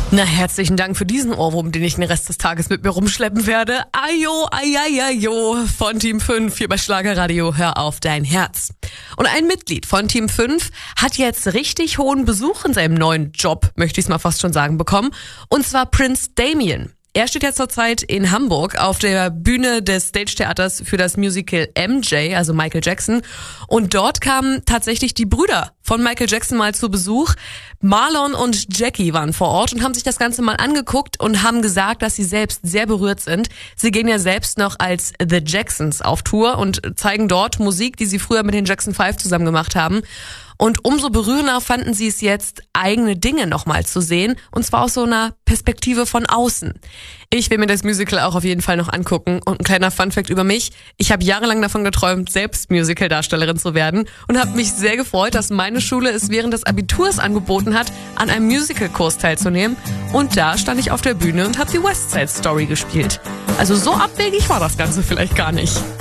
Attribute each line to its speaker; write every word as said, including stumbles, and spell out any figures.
Speaker 1: Na, herzlichen Dank für diesen Ohrwurm, den ich den Rest des Tages mit mir rumschleppen werde. Ajo, ajajajo von Team fünf hier bei Schlagerradio. Hör auf dein Herz. Und ein Mitglied von Team fünf hat jetzt richtig hohen Besuch in seinem neuen Job, möchte ich es mal fast schon sagen, bekommen. Und zwar Prince Damien. Er steht ja zurzeit in Hamburg auf der Bühne des Stage-Theaters für das Musical M J, also Michael Jackson. Und dort kamen tatsächlich die Brüder von Michael Jackson mal zu Besuch. Marlon und Jackie waren vor Ort und haben sich das Ganze mal angeguckt und haben gesagt, dass sie selbst sehr berührt sind. Sie gehen ja selbst noch als The Jacksons auf Tour und zeigen dort Musik, die sie früher mit den Jackson Five zusammen gemacht haben. Und umso berührender fanden sie es jetzt, eigene Dinge nochmal zu sehen, und zwar aus so einer Perspektive von außen. Ich will mir das Musical auch auf jeden Fall noch angucken. Und ein kleiner Funfact über mich: Ich habe jahrelang davon geträumt, selbst Musical-Darstellerin zu werden und habe mich sehr gefreut, dass meine Schule es während des Abiturs angeboten hat, an einem Musical-Kurs teilzunehmen. Und da stand ich auf der Bühne und habe die West Side Story gespielt. Also so abwegig war das Ganze vielleicht gar nicht.